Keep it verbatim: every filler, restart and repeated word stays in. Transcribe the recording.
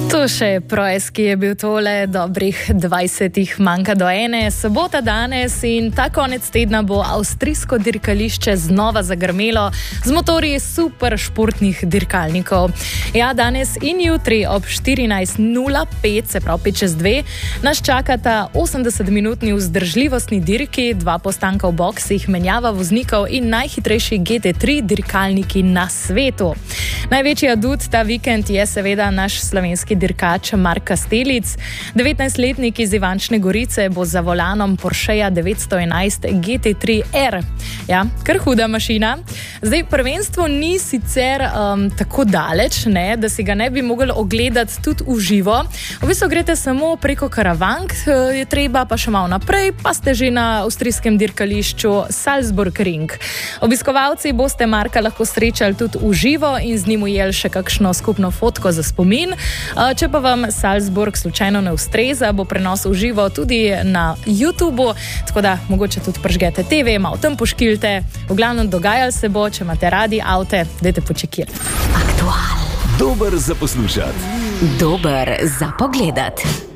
To še projs, ki je bil tole dobrih dvajsetih manjka do ene, sobota danes in ta konec tedna bo avstrijsko dirkališče znova zagrmelo z motorji super športnih dirkalnikov. Ja, danes in jutri ob štirinajst nula pet, se pravi pet čez dve, nas čakata osemdesetminutni vzdržljivostni dirki, dva postanka v boksih, menjava voznikov in najhitrejši G T tri dirkalniki na svetu. Največji adut ta vikend je seveda naš slovenski dirkač Mark Kastelic. devetnajstletnik iz Ivančne Gorice bo za volanom Porscheja devetsto enajst G T tri R. Ja, kar huda mašina. Zdaj, prvenstvo ni sicer um, tako daleč, ne, da si ga ne bi mogli ogledati tudi v živo. V bistvu greste samo preko Karavank, je treba pa še malo naprej, pa ste že na avstrijskem dirkališču Salzburgring. Obiskovalci boste Marka lahko srečali tudi v živo in z njim ujeli še kakšno skupno fotko za spomin. Če pa vam Salzburg slučajno ne ustreza, bo prenos v živo tudi na YouTubu, tako da mogoče tudi pržgete te ve, malo tam poškiljte. V glavnem dogajalo se bo, če imate radi avte, dajte počekirati. Aktual. Dober za poslušati. Dober za pogledati.